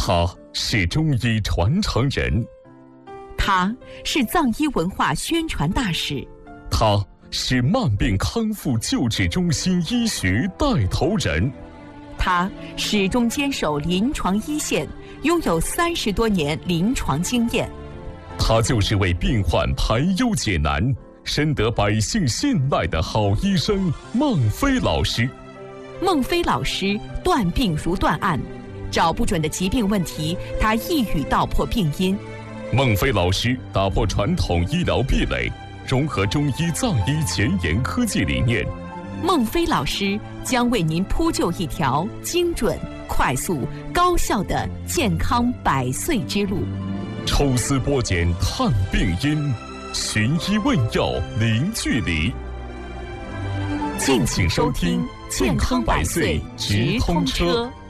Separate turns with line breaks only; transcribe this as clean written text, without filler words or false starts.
他是中医传承人，
他是藏医文化宣传大使，
他是慢病康复救治中心医学带头人，
他始终坚守临床一线，拥有30多年临床经验。
他就是为病患排忧解难、深得百姓信赖的好医生孟非老师。
孟非老师断病如断案，找不准的疾病问题，他一语道破病因。
孟非老师打破传统医疗壁垒，融合中医藏医前沿科技理念。
孟非老师将为您铺就一条精准、快速、高效的健康100岁之路。
抽丝剥茧探病因，寻医问药零距离。敬请收听健康100岁直通车。